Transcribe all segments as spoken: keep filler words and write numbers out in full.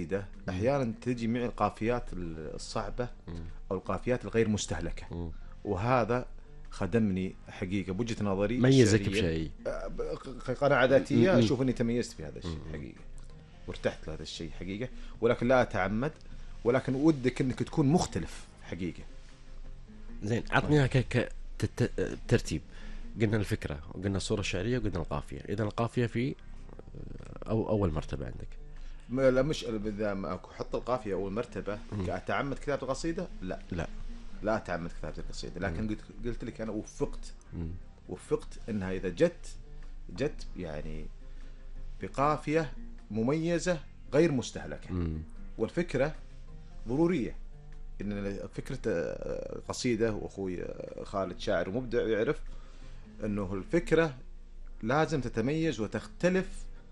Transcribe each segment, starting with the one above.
القصيدة أحيانا تجي مع القافيات الصعبة أو القافيات الغير مستهلكة، وهذا خدمني حقيقة بوجهة نظري ميزك بشيء، قناعة ذاتية، أشوف أني تميزت في هذا الشيء حقيقة، وارتحت لهذا الشيء حقيقة، ولكن لا أتعمد، ولكن ودك أنك تكون مختلف حقيقة. زين عطني ك ترتيب. قلنا الفكرة، وقلنا الصورة الشعرية، وقلنا القافية. إذا القافية في أو أول مرتبة عندك. لا مش إذا ما أحط القافية أول مرتبة كأتعمد كتابة القصيدة، لا لا لا أتعمد كتابة القصيدة، لكن قلت قلت لك أنا وفقت وفقت إنها إذا جت جت يعني بقافية مميزة غير مستهلكة. مم. والفكرة ضرورية، إن فكرة قصيدة، وأخوي خالد شاعر ومبدع يعرف إنه الفكرة لازم تتميز وتختلف،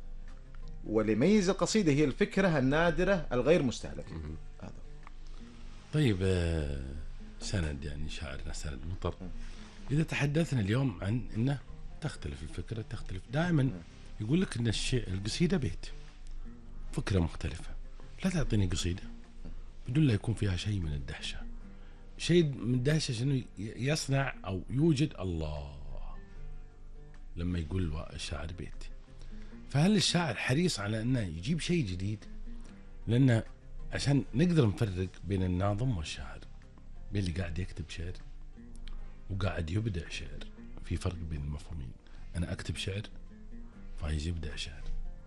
ولميز القصيدة هي الفكرة النادرة الغير مستهلكة. هذا. طيب سند، يعني شاعرنا سند مطر، إذا تحدثنا اليوم عن إنه تختلف الفكرة، تختلف دائما، يقول لك إن الشيء القصيدة بيت، فكرة مختلفة. لا تعطيني قصيدة بدون لا يكون فيها شيء من الدهشة، شيء من الدهشة شنو يصنع أو يوجد الله لما يقول الشاعر بيت. فهل الشاعر حريص على أنه يجيب شيء جديد؟ لأنه عشان نقدر نفرق بين الناظم والشاعر، بين اللي قاعد يكتب شعر وقاعد يبدع شعر، في فرق بين المفهومين. أنا أكتب شعر فايز يبدع شعر.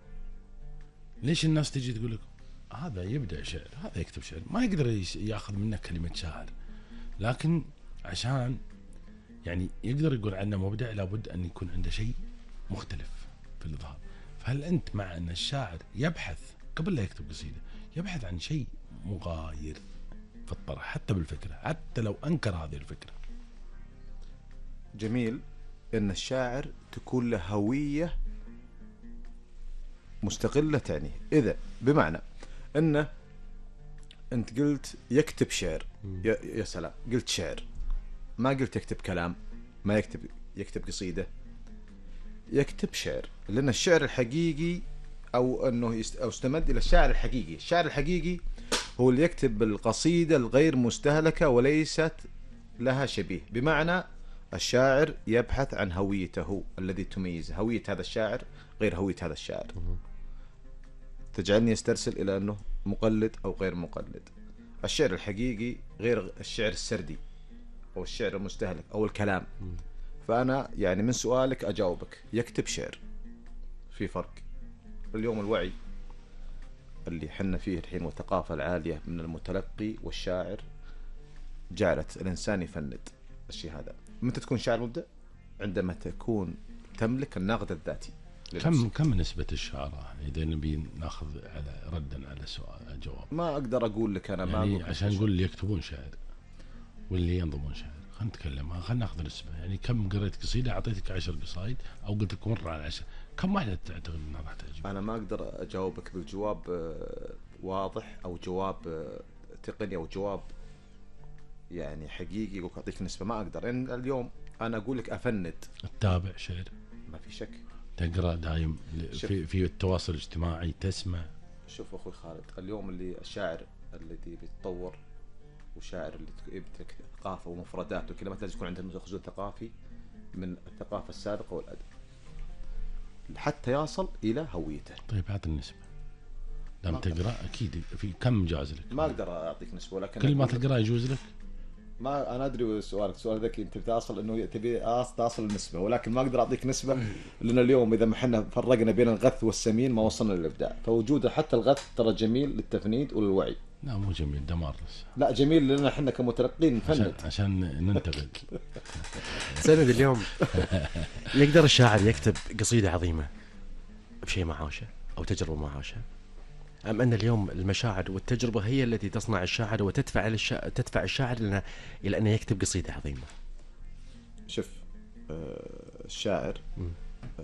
ليش الناس تجي تقول لك هذا يبدع شعر، هذا يكتب شعر، ما يقدر ياخذ منك كلمة شاعر، لكن عشان يعني يقدر يقول عنه مبدع لابد أن يكون عنده شيء مختلف في الإظهار. فهل أنت مع أن الشاعر يبحث قبل لا يكتب قصيدة، يبحث عن شيء مغاير في الطرح، حتى بالفكرة، حتى لو أنكر هذه الفكرة؟ جميل أن الشاعر تكون له هوية مستقلة تعني، إذا بمعنى أنه أنت قلت يكتب شعر، يا, يا سلام، قلت شعر، ما قلت يكتب كلام، ما يكتب يكتب قصيدة، يكتب شعر. لأن الشعر الحقيقي أو أنه يست... أو استمد إلى الشاعر الحقيقي. الشاعر الحقيقي هو اللي يكتب القصيدة الغير مستهلكة وليست لها شبيه، بمعنى الشاعر يبحث عن هويته الذي تميز هوية هذا الشاعر غير هوية هذا الشاعر، تجعلني استرسل إلى أنه مقلد أو غير مقلد. الشعر الحقيقي غير الشعر السردي أو الشعر المستهلك أو الكلام. فأنا يعني من سؤالك أجاوبك، يكتب شعر، في فرق. اليوم الوعي اللي حنا فيه الحين والثقافة العالية من المتلقي والشاعر جعلت الإنسان يفند الشيء هذا. متى تكون شاعر مبدع؟ عندما تكون تملك النقد الذاتي. كم كم نسبة الشعراء إذا نبي ناخذ على ردا على سؤال جواب؟ ما أقدر أقول لك أنا، يعني ما عشان نقول اللي يكتبون شعر واللي ينظمون شعر، خلينا نتكلم، خلينا ناخذ نسبة. يعني كم قريت قصيدة أعطيتك عشر قصايد أو قلت لك مرة على عشر، كم واحدة تعتقد أنها راح تعجبك؟ أنا ما أقدر أجاوبك بالجواب واضح أو جواب تقني أو جواب يعني حقيقي وأعطيك نسبة، ما أقدر. لأن يعني اليوم أنا أقول لك أفند. تتابع شعر؟ ما في شك. تقرأ دايم في في التواصل الاجتماعي، تسمع؟ شوف أخوي خالد، اليوم اللي الشاعر الذي بيتطور وشاعر اللي يبتك ثقافة ومفردات وكلمات لازم يكون عنده مخزون ثقافي من الثقافة السابقة والأدب حتى يصل إلى هويته. طيب أعطي النسبة. لما تقرأ أكيد في كم جاز لك؟ ما أقدر أعطيك نسبة، ولكن كل ما تقرأ يجوز لك. ما أنا أدري سؤالك سؤال ذكي، أنت بتصل إنه تبي تصل النسبة، ولكن ما أقدر أعطيك نسبة. لأن اليوم إذا ما إحنا فرقنا بين الغث والسمين ما وصلنا للإبداع. فوجود حتى الغث ترى جميل للتفنيد وللوعي. لا مو جميل، دمار. لا جميل لأن إحنا كمتلقين نفند عشان, عشان ننتقد. سند اليوم يقدر الشاعر يكتب قصيدة عظيمة بشيء معاشه أو تجربة معاشه، أم أن اليوم المشاعر والتجربة هي التي تصنع الشاعر وتدفع الشا... تدفع الشاعر لنا إلى أن يكتب قصيدة عظيمة؟ شوف آه الشاعر آه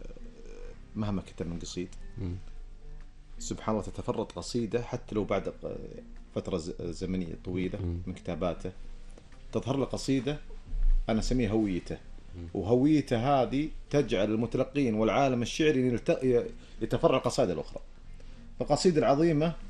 مهما كتب من قصيد م. سبحان الله تتفرد قصيدة حتى لو بعد فترة زمنية طويلة م. من كتاباته تظهر له قصيدة أنا أسميها هويته م. وهويته هذه تجعل المتلقين والعالم الشعري يتفرع القصائد الأخرى. فالقصيدة العظيمة